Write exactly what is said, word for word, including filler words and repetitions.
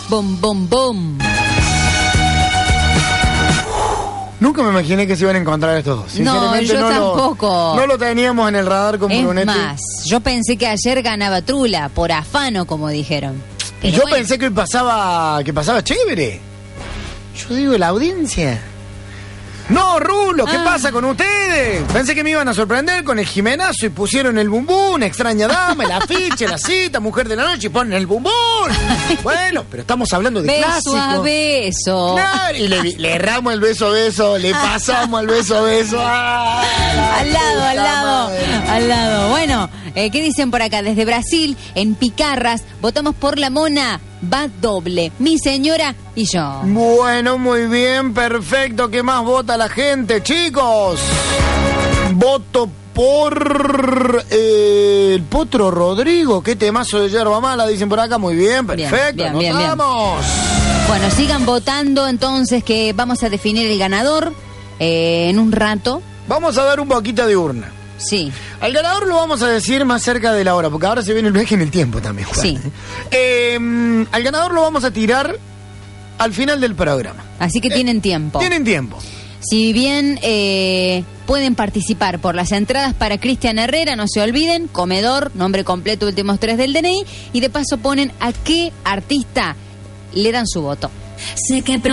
Bom, bom, bom. Nunca me imaginé que se iban a encontrar estos dos. Sinceramente, no, yo no tampoco. Lo, no lo teníamos en el radar con Es Brunetti. más, yo pensé que ayer ganaba Trula, por afano, como dijeron. Y Pero yo bueno. pensé que hoy pasaba, que pasaba chévere. Yo digo, la audiencia. No, Rulo, ¿qué Ah. pasa con ustedes? Pensé que me iban a sorprender con el Jimenazo y pusieron el bumbún, extraña dama, el afiche, la cita, mujer de la noche y ponen el bumbún. Bueno, pero estamos hablando de Beso clásicos. a beso. Claro, y le, le erramos el beso a beso, le pasamos el beso a beso. ¡Ah! Al lado, al Puta lado, madre. al lado. Bueno, eh, ¿qué dicen por acá? Desde Brasil, en Picarras, votamos por la mona. Va doble, mi señora y yo. Bueno, muy bien, perfecto. ¿Qué más vota la gente, chicos? Voto por eh, el Potro Rodrigo. Qué temazo de yerba mala, dicen por acá. Muy bien, perfecto. bien, bien, bien. Vamos. Bueno, sigan votando entonces, que vamos a definir el ganador eh, en un rato. Vamos a dar un poquito de urna. Sí. Al ganador lo vamos a decir más cerca de la hora, porque ahora se viene el viaje en el tiempo también. Juan. Sí. Eh, al ganador lo vamos a tirar al final del programa. Así que Eh, tienen tiempo. Tienen tiempo. Si bien eh, pueden participar por las entradas para Cristian Herrera, no se olviden, comedor, nombre completo, últimos tres del D N I, y de paso ponen a qué artista le dan su voto. Sé que